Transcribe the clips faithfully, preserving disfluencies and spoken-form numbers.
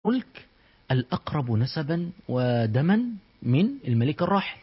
الملك الأقرب نسبا ودما من الملك الراحل.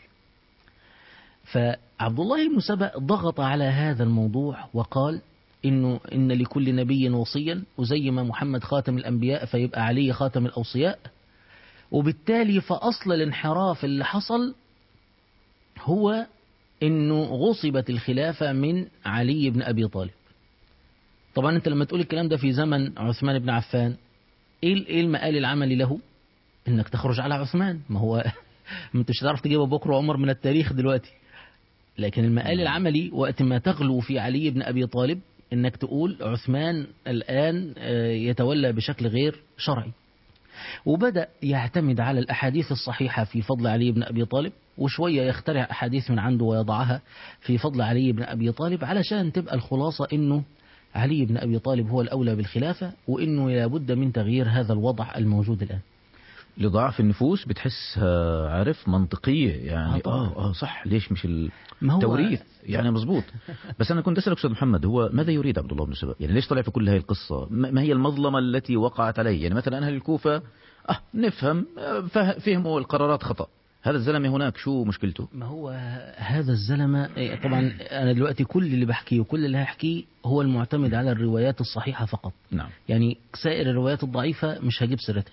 فعبد الله بن سبأ ضغط على هذا الموضوع وقال إنه إن لكل نبي وصيا، وزي ما محمد خاتم الأنبياء فيبقى علي خاتم الأوصياء. وبالتالي فأصل الانحراف اللي حصل هو إنه غصبت الخلافة من علي بن أبي طالب. طبعا أنت لما تقول الكلام ده في زمن عثمان بن عفان، إيه المقال العملي له؟ إنك تخرج على عثمان. ما هو ما انتش هتعرف تجيب أبو بكر وعمر من التاريخ دلوقتي، لكن المقال العملي وقت ما تغلو في علي بن أبي طالب إنك تقول عثمان الآن يتولى بشكل غير شرعي. وبدأ يعتمد على الأحاديث الصحيحة في فضل علي بن أبي طالب، وشوية يخترع أحاديث من عنده ويضعها في فضل علي بن أبي طالب، علشان تبقى الخلاصة إنه علي بن أبي طالب هو الأولى بالخلافة، وإنه لابد من تغيير هذا الوضع الموجود الآن. لضعف النفوس بتحسها عارف منطقية يعني. آه, آه, آه صح، ليش مش التوريث يعني مظبوط. بس أنا كنت أسألك أستاذ محمد، هو ماذا يريد عبد الله بن سبأ؟ يعني ليش طلع في كل هذه القصة؟ ما هي المظلمة التي وقعت عليه؟ يعني مثلا أهل الكوفة آه نفهم فهموا القرارات خطأ، هذا الزلمة هناك شو مشكلته؟ ما هو هذا الزلمة طبعا أنا دلوقتي كل اللي بحكيه وكل اللي هحكيه هو المعتمد على الروايات الصحيحة فقط. نعم. يعني سائر الروايات الضعيفة مش هجيب سيرتها.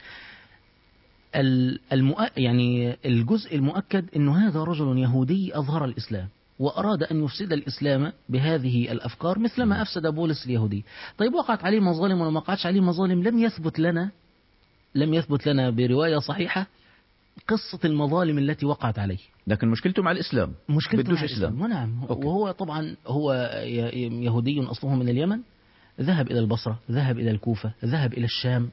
المؤ... يعني الجزء المؤكد أنه هذا رجل يهودي أظهر الإسلام وأراد أن يفسد الإسلام بهذه الأفكار مثلما أفسد بولس اليهودي. طيب وقعت عليه مظالم ولا ما وقعتش عليه مظالم؟ لم يثبت لنا لم يثبت لنا برواية صحيحة قصة المظالم التي وقعت عليه. لكن مشكلته مع الإسلام، مشكلته بدوش مع إسلام. الإسلام. نعم. وهو طبعا هو يهودي أصله من اليمن، ذهب إلى البصرة، ذهب إلى الكوفة، ذهب إلى الشام،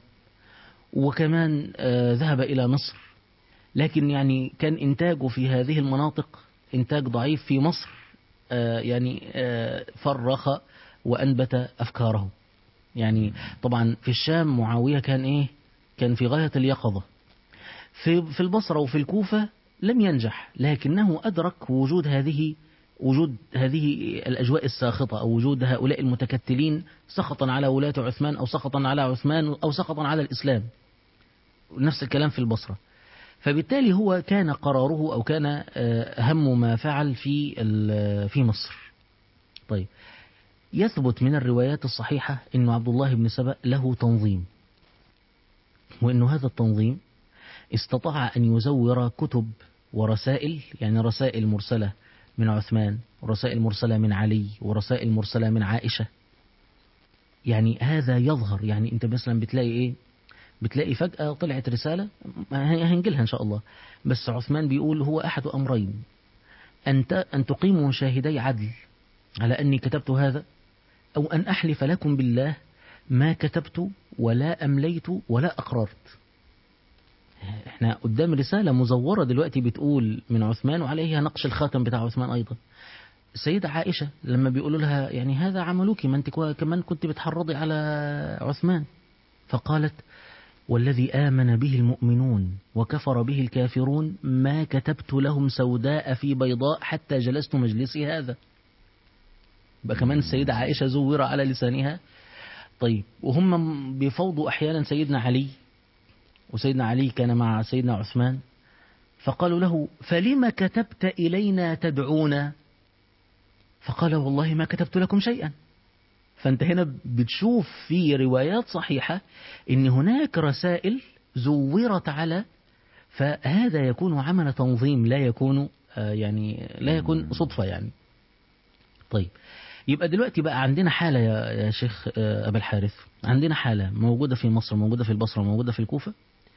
وكمان ذهب إلى مصر. لكن يعني كان إنتاجه في هذه المناطق إنتاج ضعيف. في مصر يعني فرخ وأنبت أفكاره. يعني طبعا في الشام معاوية كان إيه؟ كان في غاية اليقظة. في في البصرة وفي الكوفة لم ينجح، لكنه أدرك وجود هذه وجود هذه الأجواء الساخطة، أو وجود هؤلاء المتكتلين سخطا على ولاة عثمان، أو سخطا على عثمان، أو سخطا على الإسلام. نفس الكلام في البصرة. فبالتالي هو كان قراره أو كان أهم ما فعل في في مصر. طيب يثبت من الروايات الصحيحة أن عبد الله بن سبأ له تنظيم، وأن هذا التنظيم استطاع أن يزور كتب ورسائل، يعني رسائل مرسلة من عثمان، ورسائل مرسلة من علي، ورسائل مرسلة من عائشة. يعني هذا يظهر، يعني أنت مثلا بتلاقي إيه؟ بتلاقي فجأة طلعت رسالة هنجلها إن شاء الله، بس عثمان بيقول هو أحد أمرين: أن أن تقيموا شاهدي عدل على أني كتبت هذا، أو أن أحلف لكم بالله ما كتبت ولا أمليت ولا أقررت. احنا قدام رسالة مزورة دلوقتي بتقول من عثمان، وعليها نقش الخاتم بتاع عثمان أيضا. السيدة عائشة لما بيقولوا لها يعني هذا عملوك، ما انت كمان كنت بتحرضي على عثمان، فقالت: والذي آمن به المؤمنون وكفر به الكافرون ما كتبت لهم سوداء في بيضاء حتى جلست مجلسي هذا. بقى كمان السيدة عائشة زور على لسانها. طيب وهم بيفوضوا أحيانا سيدنا علي، وسيدنا علي كان مع سيدنا عثمان، فقالوا له: فلما كتبت إلينا تدعونا؟ فقال: والله ما كتبت لكم شيئا. فأنت هنا بتشوف في روايات صحيحة إن هناك رسائل زورت على، فهذا يكون عمل تنظيم، لا يكون يعني لا يكون صدفة يعني. طيب يبقى دلوقتي بقى عندنا حالة يا شيخ أبا الحارث، عندنا حالة موجودة في مصر، موجودة في البصرة، موجودة في الكوفة.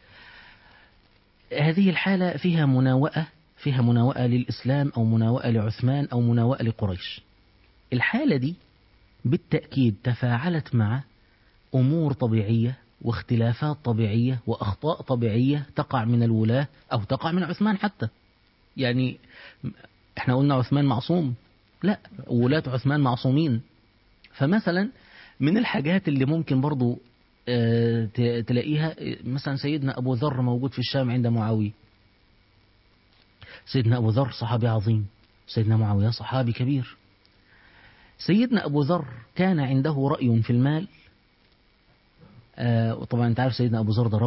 هذه الحالة فيها مناوئة فيها مناوئة للإسلام، أو مناوئة لعثمان، أو مناوئة لقريش. الحالة دي بالتأكيد تفاعلت مع أمور طبيعية واختلافات طبيعية وأخطاء طبيعية تقع من الولاة أو تقع من عثمان حتى. يعني احنا قلنا عثمان معصوم؟ لا، ولاة عثمان معصومين. فمثلا من الحاجات اللي ممكن برضو اه تلاقيها مثلا سيدنا أبو ذر موجود في الشام عند معاوية. سيدنا أبو ذر صحابي عظيم، سيدنا معاوية صحابي كبير. سيدنا أبو ذر كان عنده رأي في المال. آه وطبعا انت عارف سيدنا أبو ذر ده